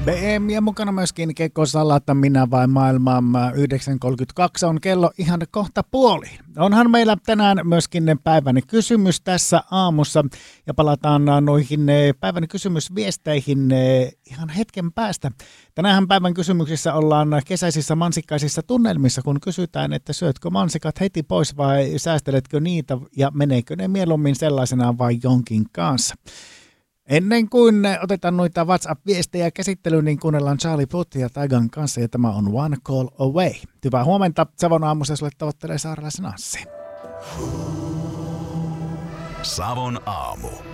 BM ja mukana myöskin Kekko Salata, minä vai maailma 9.32 on kello ihan kohta puoliin. Onhan meillä tänään myöskin päivän kysymys tässä aamussa ja palataan noihin päivän kysymysviesteihin ihan hetken päästä. Tänään päivän kysymyksissä ollaan kesäisissä mansikkaisissa tunnelmissa, kun kysytään, että syötkö mansikat heti pois vai säästeletkö niitä ja meneekö ne mieluummin sellaisenaan vai jonkin kanssa. Ennen kuin otetaan noita WhatsApp-viestejä käsittelyyn, niin kuunnellaan Charlie Puth ja Taigan kanssa, ja tämä on One Call Away. Hyvää huomenta, Savon aamussa sulle tavoittelee Saaralaisen Anssi. Savon aamu.